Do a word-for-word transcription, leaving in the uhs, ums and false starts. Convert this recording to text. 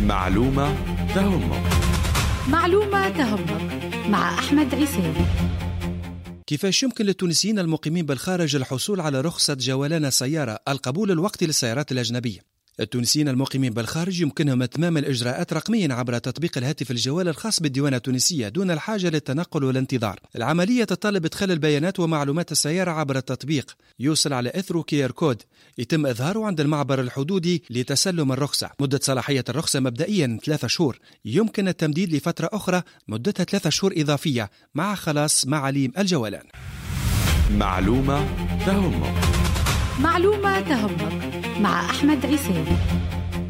معلومة تهمك. معلومة تهمك مع أحمد عسيلي. كيفاش يمكن للتونسيين المقيمين بالخارج الحصول على رخصة جولان السيارة القبول الوقتي للسيارات الأجنبية؟ التونسيين المقيمين بالخارج يمكنهم إتمام الإجراءات رقميا عبر تطبيق الهاتف الجوال الخاص بالديوانة التونسية دون الحاجة للتنقل والانتظار. العملية تتطلب إدخال البيانات ومعلومات السيارة عبر التطبيق، يوصل على إثر كير كود يتم إظهاره عند المعبر الحدودي لتسلم الرخصة. مدة صلاحية الرخصة مبدئيا ثلاثة شهور، يمكن التمديد لفترة أخرى مدتها ثلاثة شهور إضافية مع خلاص معاليم الجولان. معلومة تهمك. معلومة تهمك مع أحمد عسيلي.